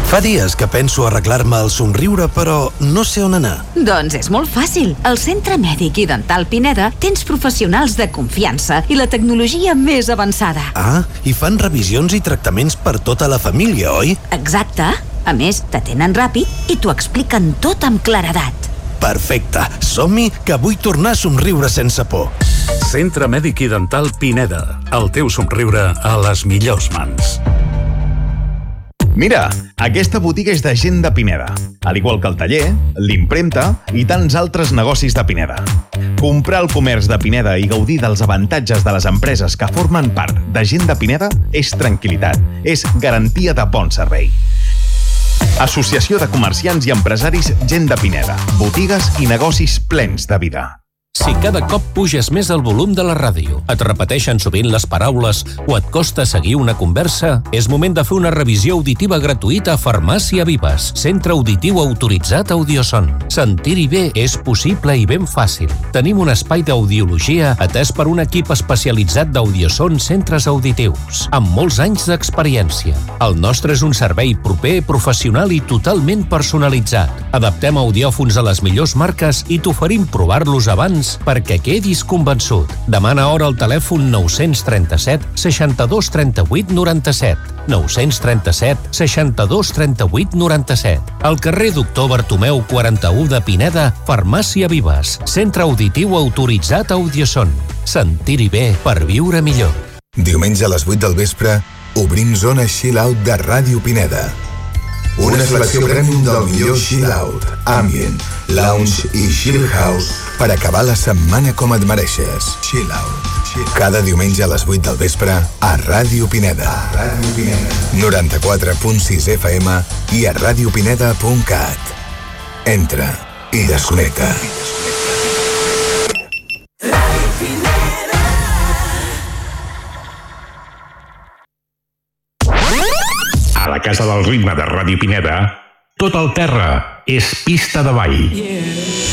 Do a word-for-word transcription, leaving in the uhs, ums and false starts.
Fa dies que penso arreglar-me el somriure, però no sé on anar. Doncs és molt fàcil. Al Centre Mèdic i Dental Pineda tens professionals de confiança i la tecnologia més avançada. Ah, i fan revisions i tractaments per tota la família, oi? Exacte. A més, t'atenen ràpid i t'ho expliquen tot amb claredat. Perfecte. Som-hi, que vull tornar a somriure sense por. Centre Mèdic i Dental Pineda. El teu somriure a les millors mans. Mira, aquesta botiga és de gent de Pineda, al igual que el taller, l'impremta i tants altres negocis de Pineda. Comprar al comerç de Pineda i gaudir dels avantatges de les empreses que formen part de gent de Pineda és tranquil·litat, és garantia de bon servei. Associació de Comerciants i Empresaris Gent de Pineda. Botigues i negocis plens de vida. Si cada cop puges més el volum de la ràdio, et repeteixen sovint les paraules o et costa seguir una conversa, és moment de fer una revisió auditiva gratuïta a Farmàcia Vives, centre auditiu autoritzat Audioson. Sentir-hi bé és possible i ben fàcil. Tenim un espai d'audiologia atès per un equip especialitzat d'Audioson Centres Auditius, amb molts anys d'experiència. El nostre és un servei proper, professional i totalment personalitzat. Adaptem audiòfons a les millors marques i t'oferim provar-los abans perquè quedis convençut. Demana hora al telèfon nou tres set, seixanta-dos, trenta-vuit, noranta-set. nou tres set, seixanta-dos, trenta-vuit, noranta-set. Al carrer Doctor Bartomeu quaranta-u de Pineda, Farmàcia Vives, centre auditiu autoritzat Audioson. Sentir-hi bé per viure millor. Diumenge a les vuit del vespre, obrim zona Chill Out de Ràdio Pineda. Una selecció premium del millor chill out, ambient, lounge i chill house per acabar la setmana com et mereixes. Chill out. Cada diumenge a les vuit del vespre a Ràdio Pineda. noranta-quatre punt sis F M i a radiopineda punt cat. Entra i desconnecta. A la Casa del Ritme de Ràdio Pineda, tot el terra és pista de ball.